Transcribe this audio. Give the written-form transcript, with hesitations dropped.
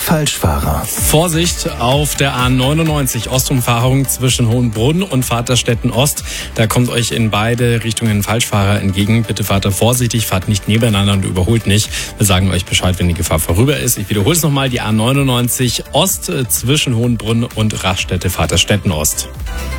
Falschfahrer. Vorsicht auf der A99 Ostumfahrung zwischen Hohenbrunn und Vaterstetten Ost. Da kommt euch in beide Richtungen Falschfahrer entgegen. Bitte fahrt da vorsichtig, fahrt nicht nebeneinander und überholt nicht. Wir sagen euch Bescheid, wenn die Gefahr vorüber ist. Ich wiederhole es nochmal, die A99 Ost zwischen Hohenbrunn und Raststätte Vaterstetten Ost.